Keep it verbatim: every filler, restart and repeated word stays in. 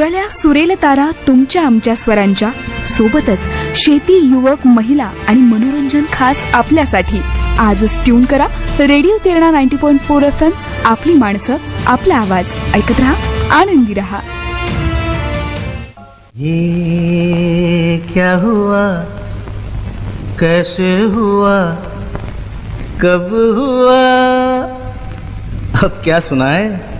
जुळल्या सुरेल तारा तुमच्या आमच्या स्वरांच्या सोबतच शेती, युवक, महिला आणि मनोरंजन खास आपल्यासाठी. आजच ट्यून करा radio Terna ninety point four F M. आपली माणसं, आपला आवाज. ऐकत रहा, आनंदी रहा. ये क्या हुआ, कैसे हुआ, कब हुआ, अब क्या सुनाए.